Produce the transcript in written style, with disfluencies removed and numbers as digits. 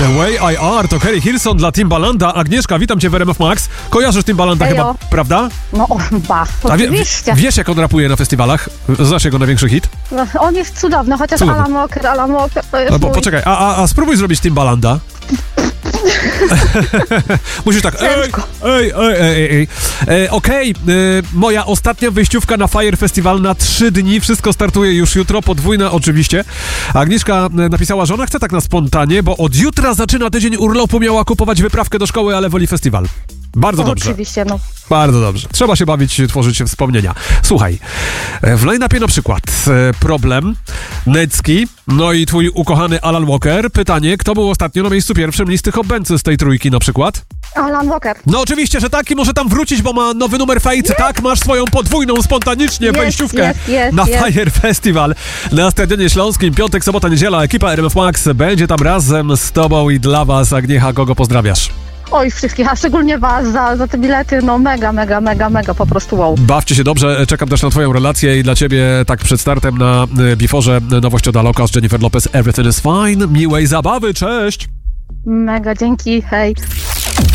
Way I Are to Kerry Hilson dla Timbalanda. Agnieszka, witam cię w RMF Max. Kojarzysz Timbalanda chyba, prawda? No, oczywiście. Wiesz, jak on rapuje na festiwalach? Znasz jego największy hit? No, on jest cudowny, chociaż Cudowny. Alan Walker to jest mój... Poczekaj, a spróbuj zrobić Timbalanda. Musisz tak. Okej, moja ostatnia wyjściówka na Fire Festival na 3 dni. Wszystko startuje już jutro, podwójna oczywiście. Agnieszka napisała, że ona chce tak na spontanie, bo od jutra zaczyna tydzień urlopu, miała kupować wyprawkę do szkoły, ale woli festiwal. Bardzo dobrze. Oczywiście, no. Bardzo dobrze. Trzeba się bawić, tworzyć wspomnienia. Słuchaj, w line-upie na przykład Problem, Necki, no i twój ukochany Alan Walker. Pytanie, kto był ostatnio na miejscu pierwszym listy Hobbensy z tej trójki na przykład? Alan Walker. No oczywiście, że tak i może tam wrócić, bo ma nowy numer Fate. Tak, masz swoją podwójną, spontanicznie wejściówkę na Fire Festival na Stadionie Śląskim. Piątek, sobota, niedziela. Ekipa RMF Max będzie tam razem z tobą i dla was. Agniecha, kogo pozdrawiasz? Oj, wszystkich, a szczególnie was za te bilety, no mega, po prostu wow. Bawcie się dobrze, czekam też na twoją relację i dla ciebie tak przed startem na Beforze nowość od Aloka z Jennifer Lopez, Everything is Fine. Miłej zabawy, cześć! Mega, dzięki, hej.